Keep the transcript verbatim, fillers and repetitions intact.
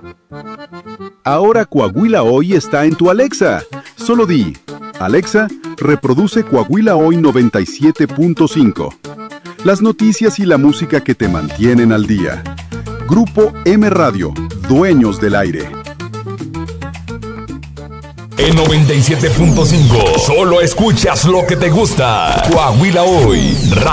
Ahora Coahuila Hoy está en tu Alexa. Solo di, Alexa, reproduce Coahuila Hoy noventa y siete punto cinco. Las noticias y la música que te mantienen al día. Grupo M Radio, dueños del aire. En noventa y siete punto cinco, solo escuchas lo que te gusta. Coahuila Hoy, Radio.